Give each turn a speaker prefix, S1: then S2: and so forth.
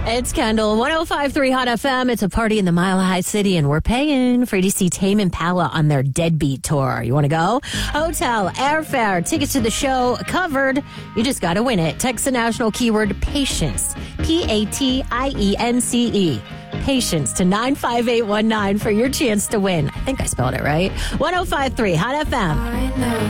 S1: It's Kendall, 105.3 Hot FM. It's a party in the Mile High City, and we're paying for you to see Tame Impala on their Deadbeat tour. You want to go? Hotel, airfare, tickets to the show covered. You just got to win it. Text the national keyword PATIENCE, PATIENCE. Patience to 95819 for your chance to win. I think I spelled it right. 105.3 Hot FM.